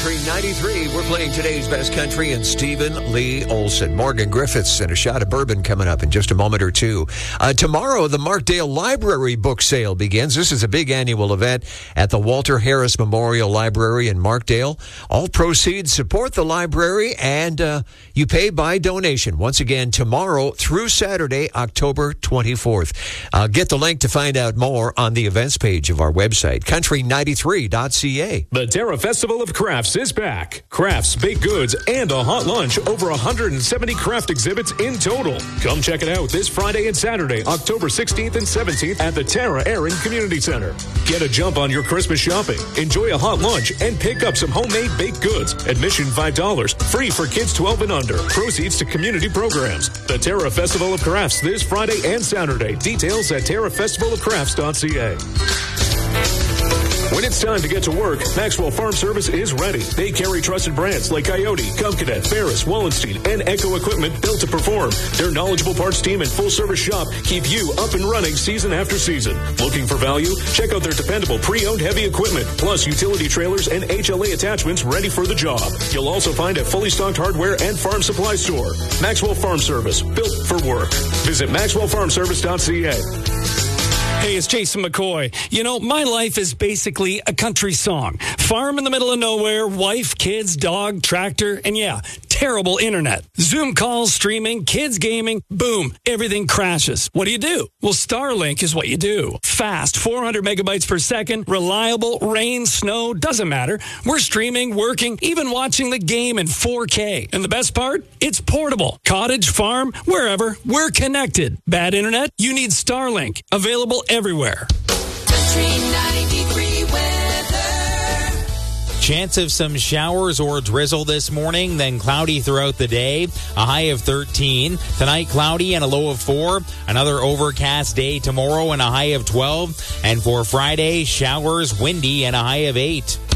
Country 93. We're playing today's best country and Stephen Lee Olson. Morgan Griffiths and a shot of bourbon coming up in just a moment or two. Tomorrow, the Markdale Library book sale begins. This is a big annual event at the Walter Harris Memorial Library in Markdale. All proceeds support the library, and you pay by donation. Once again, tomorrow through Saturday, October 24th. Get the link to find out more on the events page of our website, country93.ca. The Terra Festival of Crafts is back. Crafts, baked goods, and a hot lunch. Over 170 craft exhibits in total. Come check it out this Friday and Saturday, October 16th and 17th at the Terra Erin Community Center. Get a jump on your Christmas shopping. Enjoy a hot lunch and pick up some homemade baked goods. Admission $5. Free for kids 12 and under. Proceeds to community programs. The Terra Festival of Crafts this Friday and Saturday. Details at terrafestivalofcrafts.ca. When it's time to get to work, Maxwell Farm Service is ready. They carry trusted brands like Coyote, Cub Cadet, Ferris, Wallenstein, and Echo equipment built to perform. Their knowledgeable parts team and full-service shop keep you up and running season after season. Looking for value? Check out their dependable pre-owned heavy equipment, plus utility trailers and HLA attachments ready for the job. You'll also find a fully stocked hardware and farm supply store. Maxwell Farm Service, built for work. Visit maxwellfarmservice.ca. Hey, it's Jason McCoy. You know, my life is basically a country song. Farm in the middle of nowhere, wife, kids, dog, tractor, and yeah, terrible internet. Zoom calls, streaming, kids gaming, boom, everything crashes. What do? Well, Starlink is what you do. Fast, 400 megabytes per second, reliable, rain, snow, doesn't matter. We're streaming, working, even watching the game in 4K. And the best part? It's portable. Cottage, farm, wherever, we're connected. Bad internet? You need Starlink. Available everywhere. Country 93 weather. Chance of some showers or drizzle this morning, then cloudy throughout the day. A high of 13. Tonight, cloudy and a low of 4. Another overcast day tomorrow and a high of 12. And for Friday, showers, windy and a high of 8.